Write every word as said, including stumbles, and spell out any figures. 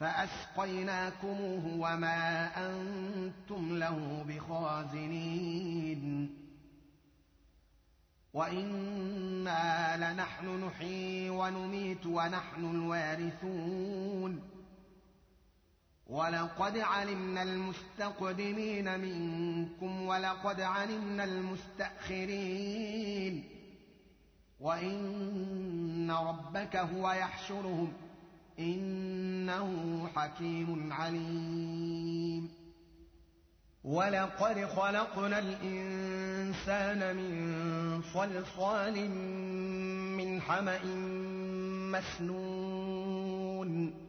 فأسقيناكموه وما أنتم له بخازنين وإنا لنحن نحيي ونميت ونحن الوارثون ولقد علمنا المستقدمين منكم ولقد علمنا المستأخرين وإن ربك هو يحشرهم إنه حكيم عليم ولقد خلقنا الإنسان من صلصال من حمأ مسنون